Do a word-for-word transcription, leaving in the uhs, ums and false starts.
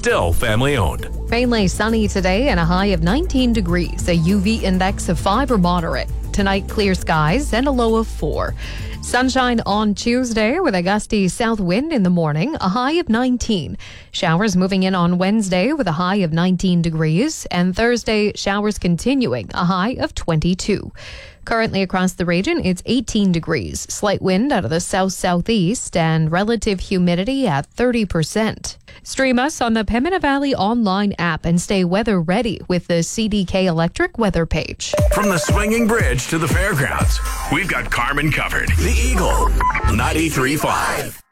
still family owned. Mainly sunny today and a high of nineteen degrees. A U V index of five or moderate. Tonight, clear skies and a low of four. Sunshine on Tuesday with a gusty south wind in the morning, a high of nineteen. Showers moving in on Wednesday with a high of nineteen degrees. And Thursday, showers continuing, a high of twenty-two. Currently across the region, it's eighteen degrees. Slight wind out of the south-southeast and relative humidity at thirty percent. Stream us on the Pembina Valley online app and stay weather ready with the C D K Electric weather page. From the swinging bridge to the fairgrounds, we've got Carmen covered. The Eagle, ninety-three point five.